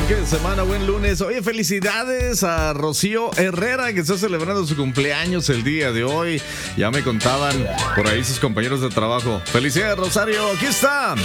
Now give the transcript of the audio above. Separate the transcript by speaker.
Speaker 1: arranque de semana, buen lunes. Oye, felicidades a Rocío Herrera, que está celebrando su cumpleaños el día de hoy. Ya me contaban por ahí sus compañeros de trabajo. Felicidades, Rosario, aquí está